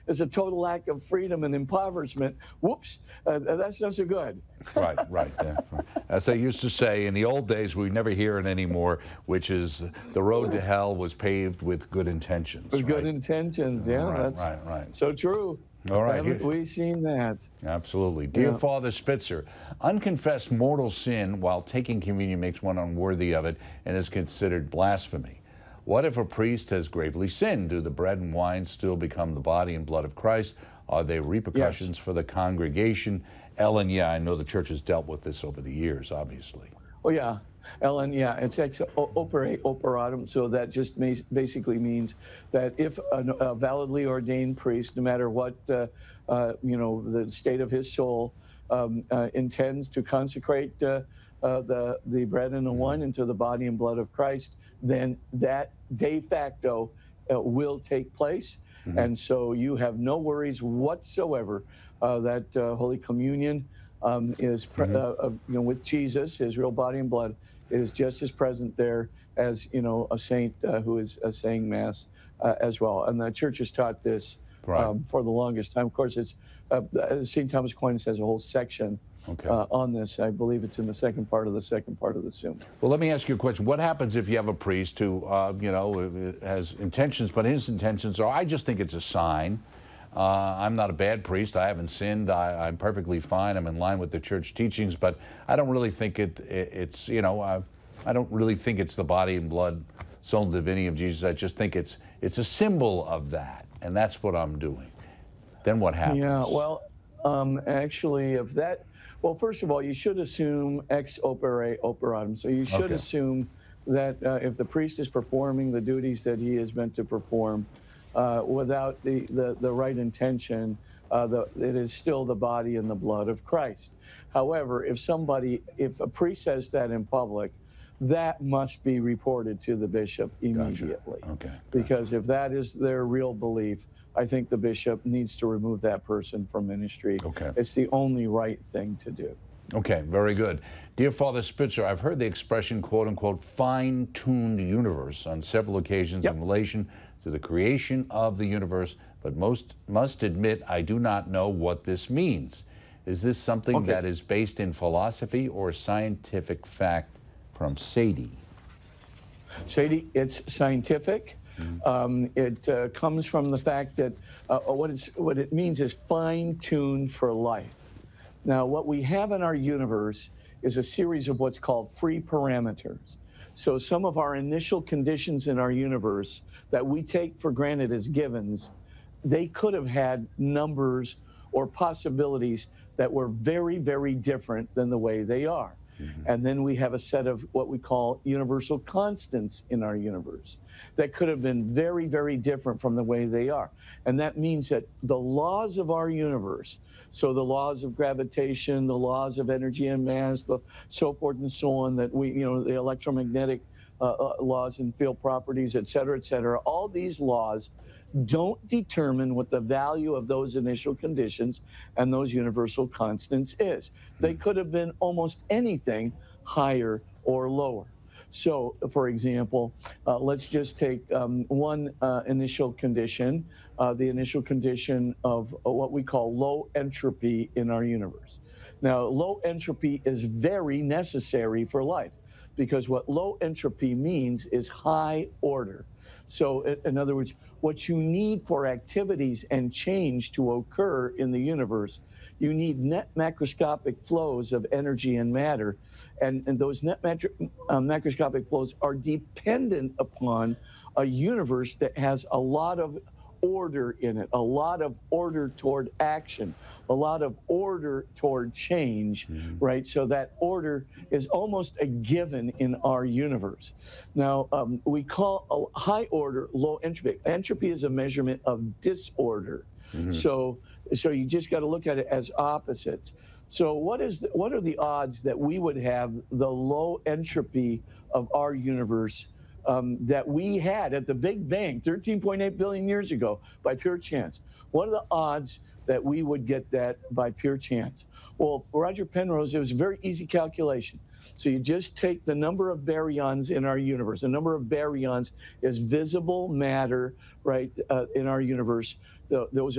is a total lack of freedom and impoverishment. Whoops, that's not so good. Right, right. Yeah. As they used to say in the old days, we never hear it anymore, which is the road to hell was paved with good intentions. With good right? intentions, yeah, Right, that's right. so true. All right. Haven't we seen that? Absolutely. Dear Yeah. Father Spitzer, unconfessed mortal sin while taking communion makes one unworthy of it and is considered blasphemy. What if a priest has gravely sinned? Do the bread and wine still become the body and blood of Christ? Are there repercussions for the congregation? Ellen, yeah, I know the church has dealt with this over the years, obviously. Oh, yeah. Ellen, yeah, it's ex opere operatum, so that just basically means that if a validly ordained priest, no matter what, the state of his soul, intends to consecrate the bread and the wine into the body and blood of Christ, then that de facto will take place. And so you have no worries whatsoever that Holy Communion is, with Jesus, his real body and blood, is just as present there as, a saint who is saying Mass as well. And the church has taught this for the longest time. Of course, it's St. Thomas Aquinas has a whole section on this. I believe it's in the second part of the Summa. Well, let me ask you a question. What happens if you have a priest who, has intentions, but his intentions are, I just think it's a sign. I'm not a bad priest. I haven't sinned. I'm perfectly fine. I'm in line with the church teachings, but I don't really think it's I don't really think it's the body and blood, soul and divinity of Jesus. I just think it's a symbol of that, and that's what I'm doing. Then what happens? Yeah, well, actually, well, first of all, you should assume ex opere operatum. So you should assume that if the priest is performing the duties that he is meant to perform, without the right intention, it is still the body and the blood of Christ. However, if a priest says that in public, that must be reported to the bishop immediately. Gotcha. Because if that is their real belief, I think the bishop needs to remove that person from ministry. It's the only right thing to do. Okay, very good. Dear Father Spitzer, I've heard the expression, quote unquote, fine-tuned universe on several occasions in relation to the creation of the universe, but must admit I do not know what this means. Is this something that is based in philosophy or scientific fact? From Sadie. Sadie, it's scientific. It comes from the fact that what it means is fine-tuned for life. Now, what we have in our universe is a series of what's called free parameters. So some of our initial conditions in our universe that we take for granted as givens, they could have had numbers or possibilities that were very, very different than the way they are. And then we have a set of what we call universal constants in our universe that could have been very, very different from the way they are. And that means that the laws of our universe, so the laws of gravitation, the laws of energy and mass, so forth and so on, that the electromagnetic laws and field properties, et cetera, all these laws don't determine what the value of those initial conditions and those universal constants is. They could have been almost anything higher or lower. So, for example, let's just take one initial condition, the initial condition of what we call low entropy in our universe. Now, low entropy is very necessary for life, because what low entropy means is high order. So in other words, what you need for activities and change to occur in the universe, you need net macroscopic flows of energy and matter. And those net macroscopic flows are dependent upon a universe that has a lot of order in it, a lot of order toward action, a lot of order toward change, right? So that order is almost a given in our universe. Now, we call a high order low entropy. Entropy is a measurement of disorder. So you just got to look at it as opposites. So what are the odds that we would have the low entropy of our universe that we had at the Big Bang 13.8 billion years ago by pure chance? What are the odds that we would get that by pure chance? Well, Roger Penrose, it was a very easy calculation. So you just take the number of baryons in our universe. The number of baryons is visible matter, right, in our universe. Those